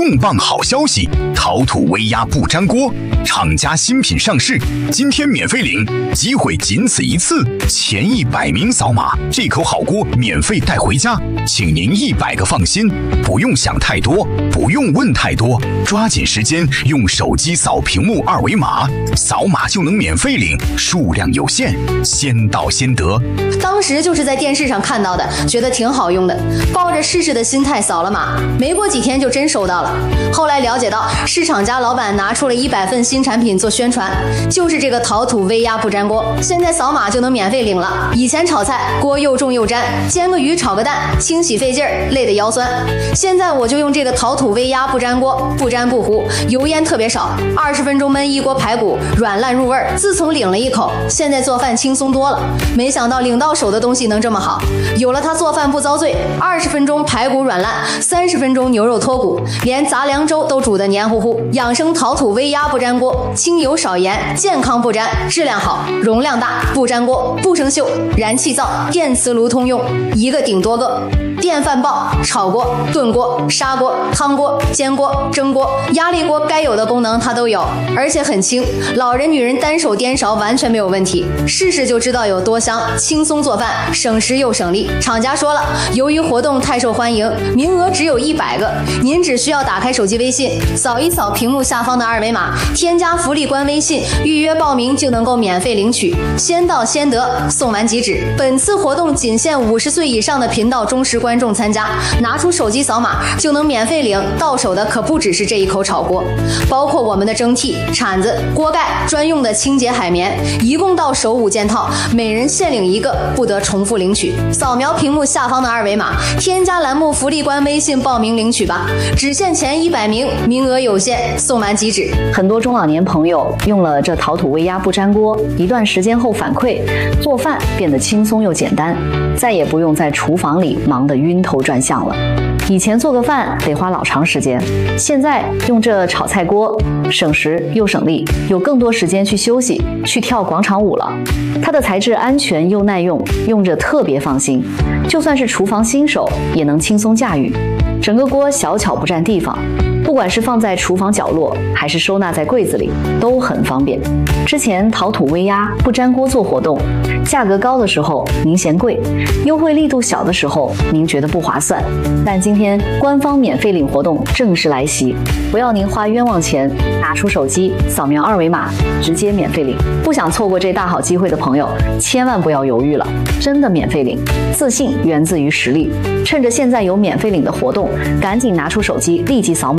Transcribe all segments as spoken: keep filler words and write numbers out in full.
重磅好消息！陶土微压不粘锅，厂家新品上市，今天免费领，机会仅此一次，前一百名扫码，这口好锅免费带回家，请您一百个放心，不用想太多，不用问太多，抓紧时间用手机扫屏幕二维码，扫码就能免费领，数量有限，先到先得。 当时就是在电视上看到的，觉得挺好用的，抱着试试的心态扫了码，没过几天就真收到了。后来了解到，是厂家老板拿出了一百份新产品做宣传，就是这个陶土微压不粘锅，现在扫码就能免费领了。以前炒菜锅又重又粘，煎个鱼炒个蛋，清洗费劲儿，累得腰酸。现在我就用这个陶土微压不粘锅，不粘不糊，油烟特别少，二十分钟焖一锅排骨，软烂入味儿。自从领了一口，现在做饭轻松多了。没想到领到手的东西能这么好，有了它做饭不遭罪，二十分钟排骨软烂，三十分钟牛肉脱骨，连杂粮粥都煮得黏糊糊。养生陶土微压不粘锅，清油少盐，健康不粘，质量好，容量大，不粘锅，不生锈，燃气灶、电磁炉通用，一个顶多个。电饭煲、炒锅、炖锅、砂锅、汤锅、煎锅、蒸锅、压力锅，该有的功能它都有，而且很轻，老人女人单手颠勺完全没有问题，试试就知道有多香，轻松做饭，省时又省力。厂家说了，由于活动太受欢迎，名额只有一百个，您只需要打开手机微信，扫一扫屏幕下方的二维码，添加福利官微信，预约报名就能够免费领取，先到先得，送完即止。本次活动仅限五十岁以上的频道忠实观众参加，拿出手机扫码就能免费领，到手的可不只是这一口炒锅，包括我们的蒸屉、铲子、锅盖，专用的清洁海绵，一共到手五件套，每人限领一个，不得重复领取。扫描屏幕下方的二维码，添加栏目福利官微信报名领取吧，只限前一百名，名额有限，送完即止。 很多中老年朋友用了这陶土微压不粘锅，一段时间后反馈，做饭变得轻松又简单，再也不用在厨房里忙得晕头转向了。以前做个饭得花老长时间，现在用这炒菜锅省时又省力，有更多时间去休息，去跳广场舞了。它的材质安全又耐用，用着特别放心，就算是厨房新手也能轻松驾驭。整个锅小巧不占地方，不管是放在厨房角落，还是收纳在柜子里，都很方便。之前陶土微压不粘锅做活动，价格高的时候您嫌贵，优惠力度小的时候您觉得不划算。但今天官方免费领活动正式来袭，不要您花冤枉钱，拿出手机扫描二维码，直接免费领。不想错过这大好机会的朋友，千万不要犹豫了，真的免费领。自信源自于实力，趁着现在有免费领的活动，赶紧拿出手机立即扫码。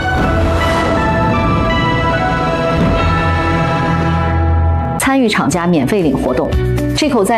参与厂家免费领活动，这口在